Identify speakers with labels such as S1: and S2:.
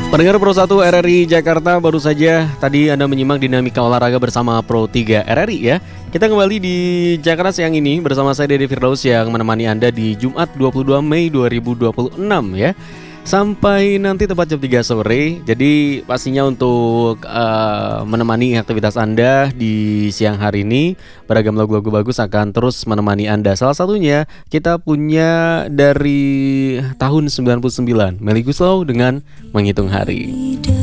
S1: Pendengar Pro 1 RRI Jakarta, baru saja tadi Anda menyimak dinamika olahraga bersama Pro 3 RRI ya. Kita kembali di Jakarta siang ini bersama saya Dede Firdaus yang menemani Anda di Jumat 22 Mei 2026 ya. Sampai nanti tepat jam 3 sore. Jadi pastinya untuk menemani aktivitas Anda di siang hari ini, beragam lagu-lagu bagus akan terus menemani Anda. Salah satunya kita punya dari tahun 99, Melly Goeslaw dengan Menghitung Hari.